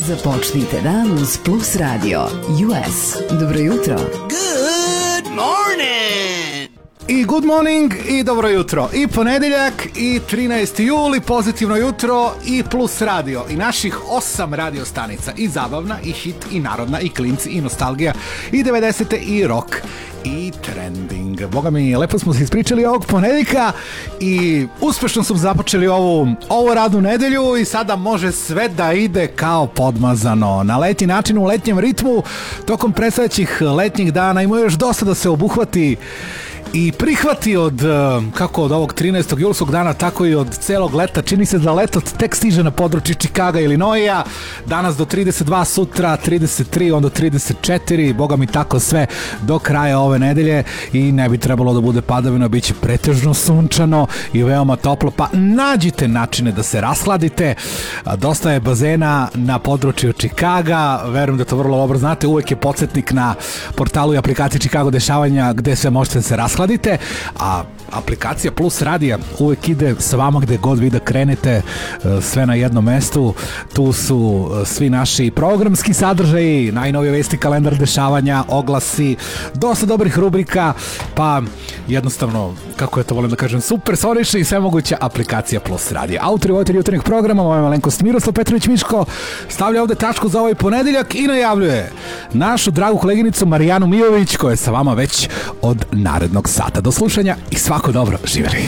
Započnite dan uz Plus Radio US. Dobro jutro. Good morning! I good morning i dobro jutro. I ponedeljak i 13. juli, pozitivno jutro i Plus Radio. I naših 8 radio stanica. I zabavna, i hit, i narodna, i klinci, i nostalgija, i 90. i rock, i trending. Boga mi, lepo smo se ispričali ovog ponedeljka i uspešno smo započeli ovu radnu nedelju i sada može sve da ide kao podmazano. Na letnji način, u letnjem ritmu, tokom predstojećih letnjih dana ima još dosta da se obuhvati i prihvati kako od ovog 13. julskog dana, tako i od celog leta. Čini se da leto tek stiže na području Čikaga, Illinoisa. Danas do 32, sutra 33, onda 34. Boga mi tako sve do kraja ove nedelje i ne bi trebalo da bude padavina, bit će pretežno sunčano i veoma toplo, pa nađite načine da se rashladite. Dosta je bazena na području Čikaga, verujem da to vrlo dobro znate, uvek je podsjetnik na portalu i aplikaciji Chicago dešavanja gde sve možete da se rashladite, a aplikacija Plus Radija uvek ide s vama gde god vi da krenete, sve na jednom mestu. Tu su svi naši programski sadržaji, najnovije vesti, kalendar dešavanja, oglasi, dosta dobrih rubrika, pa jednostavno, kako ja to volim da kažem, super sonična i sve moguća aplikacija Plus Radija. Autor i vojitelj jutarnjih programa, moja malenkost Miroslav Petrović-Miško, stavlja ovde tačku za ovaj ponedeljak i najavljuje našu dragu koleginicu Marijanu Mijović, koja je sa vama već od narednog sata. Do slušanja i svako dobro, živjeli.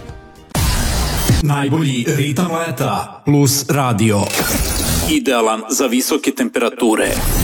Najbolji ritam leta Plus Radio. Idealan za visoke temperature.